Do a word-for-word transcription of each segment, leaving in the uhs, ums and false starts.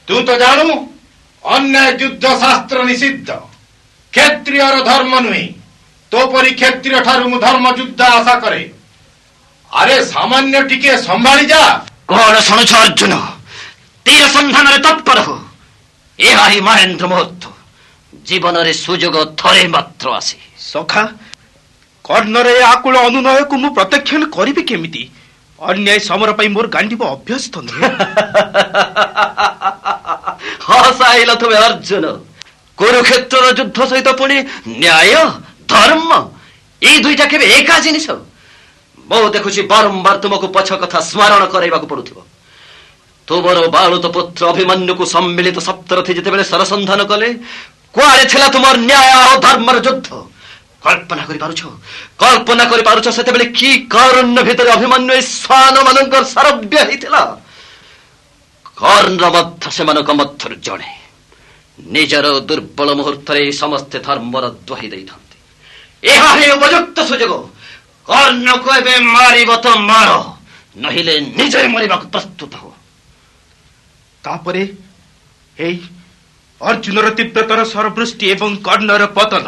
तू तो जानू अन्याय युद्ध शास्त्र निषिद्ध क्षत्रिय धर्म नुहे तो परी क्षत्रिय ठारू मु धर्म युद्ध आशा करे। अरे सामान्य टिके संभाली जा। कौन शुणुछ अर्जुन तीर संधान तत्पर हो। यह ही महेंद्र महत्व जीवन रे सुजोग थरे मात्र आसे। सखा कर्णर ए आकुल अनुनय को मु प्रत्यक्षण करिबि केमिति? अन्याय समर पई मोर गांडीब अभ्यस्त नुहे। हसाइल तुमे अर्जुन। कुरुक्षेत्र युद्ध सहित पुणी न्याय धर्म ये दुईटा केबे एका जिनिस? मो देखुछि बारंबार तुमको पछ कथा स्मरण कराइबाकू पड़ुथिबो। तुमर बालुत पुत्र अभिमन्यु को सम्मिलित सप्तरथी जेतेबेले सरसंधान कले कुआड़े थिला तुमर न्याय और धर्मर युद्ध? कल्पना करि पारुछ कल्पना करि पारुछ सेतेबेले की कारण भितर अभिमन्यु स्वान मानकर सरव्य हिथिला। कर्ण मध्य सेमानक मध्यरु जणे निजर दुर्बल मुहूर्त समस्ते धर्मर द्वाही देइथंती। एहा हे उपयुक्त सुजोग। कर्ण को एबे मारिब तो मार नहिले निजे मरिबाक प्रस्तुत हो। तापरे हे अर्जुनर तीव्रतर सरवृष्टि एवं कर्णर पतन।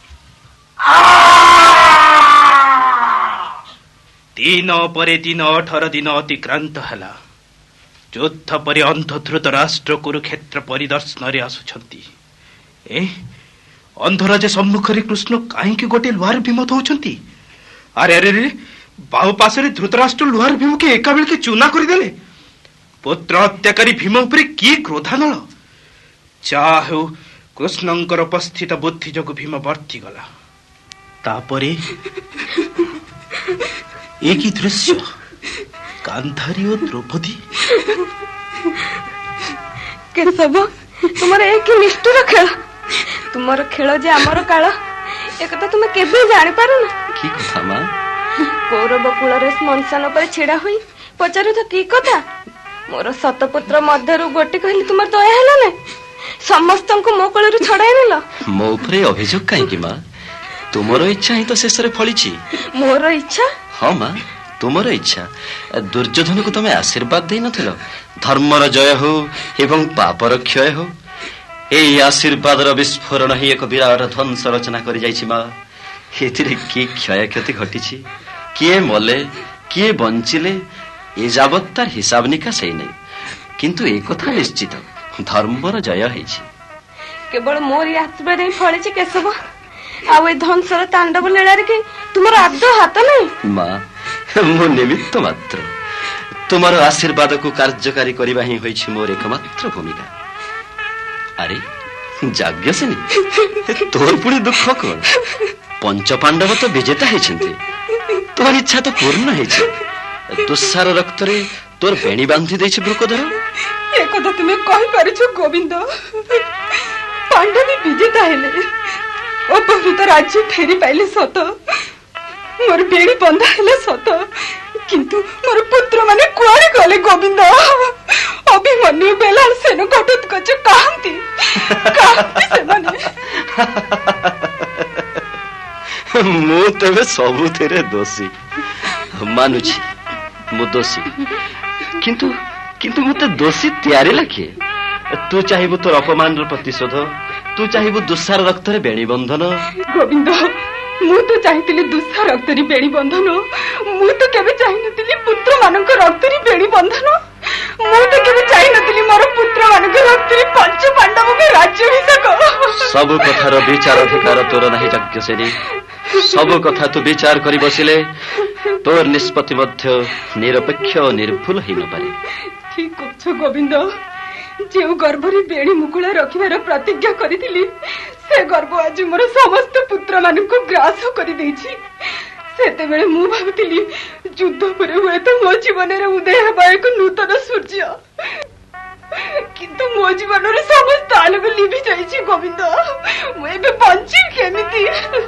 तीन परे तीन अठार दिन अतिक्रांत हला। युद्ध परे अंध धृतराष्ट्र कुरुक्षेत्र परिदर्शन रे आसुछंती। ए अंधराज सम्मुखरे कृष्ण काहेकि गोटे लुहार भीम होउछंती? अरे अरे रे बाहु पासरे धृतराष्ट्र लुहार भीम के एका बेल के चूना करदेले। पुत्र हत्याकारी भीम उपरे की क्रोधानल। चाहु कृष्णंकर उपस्थित बुद्धि जोगु भीम वर्ती गला। तापरे एक ही दृश्य गांधारी और द्रौपदी। केशव तुम्हारे एक ही निष्ठुर खेल। तुम्हार खेल जे आमर काल एक तो तुम केबे जानि पारुन। की कथा मां? कौरव कुलरे श्मशान पर छिड़ा हुई पचारु तो की कथा? मोर सतपुत्र मध्यरु गोटे कहली तुमर दया हैला ने समस्त को मो कोलरु छडाई नेला। मो उपरे अभियोग काहे की मां? तुमरो इच्छा ही तो शेषरे फलिछि। मोर इच्छा? हां मां तुमरो इच्छा। दुर्योधन को तुम आशीर्वाद दे नथिलो धर्मर जय हो एवं पापर क्षय हो। एई आशीर्वाद र विस्फोरण ही एक विराट ध्वंस रचना करि जाइछि मां। एथिरे की क्षय क्षति घटिछि किए मले किए बंचिले ए जाबत तार हिसाब निकास है नहीं। किंतु एक कथा निश्चित धर्मर जय होइछि। केवल मोर आशीर्वाद ही फलिछि केशव। आ ए ध्वंसर तांडव लीला रे कि तुमर आद्य हाथ नहीं? मां मो निमित्त मात्र। तुमर आशीर्वाद को कार्यकारी करबा ही होइछि मोर एकमात्र भूमिका। अरे जाग्ञसेनी तोर पुणी दुख कोन? पंच पांडव तो विजेता हेछंती। तोर इच्छा तो पूर्ण हेछि। दुस्सार रक्त रे तोर बेणी बांधी देछि ब्रुकोदर। ए कथा तुमे कहि परिछु गोविंद? पांडव विजेता हेले अपहृत राज्य फेरी पाइले सत मोर बेणी बंधा हेले सत किंतु मोर पुत्र माने कुआरे गले गोविंद? अभिमन्यु बेलाल सेन घटोत्कच काहंती काहंती से माने। मु तबे सबु तेरे दोषी मानुछि। मु दोषी किंतु किंतु मते दोषी तैयारी लागे। तू चाहिबु तोर अपमान र प्रतिशोध। तू चाहिबु दुस्सार रक्त रे बेणी बंधन। गोविंद मु तो चाहितिली दुस्सार रक्त रे बेणी बंधन। मु तो केबे चाहिनतिली पुत्र मानक रक्त रे बेणी बंधन। मु तो केबे चाहिनतिली मोर पुत्र मानक रक्त रे पंच पांडव के राज्याभिषेक। सब कथार विचार अधिकार तोर नाही यज्ञसेनी। सब कथा तू विचार करि बसिले तोर निष्पत्ति मध्य निरपेक्ष और निर्भुल ही न पारे। ठीक कछ गोविंद। जो गर्भरी बेणी मुकुला रखिबार प्रतिज्ञा करिथिली से गर्भ आज मोर समस्त पुत्र मानक ग्रास करि दैछि। सेते बेले मु भाबुथिली युद्ध परे हुए तो मो जीवन रे उदय हेबा एक नूतन सूर्य किंतु मो जीवन रे समस्त आलोक लिभि जाइछि गोविंद। मु एबे बंची केमिति?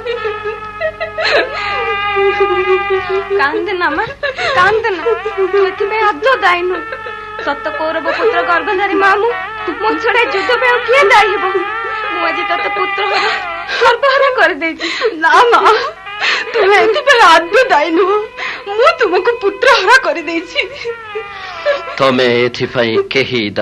कांद ना मा कांद ना एथि में अद्द दाइनु सत कौरव पुत्र गर्भधारी मामू मो छडा युद्ध पे किए दाई हेबो? मु आज तत पुत्र हर सर्वहरा कर देछि। ना ना तुमे एथि पे अद्द दाइनु मु तुमको पुत्र हरा कर देछि। तमे एथि पई केही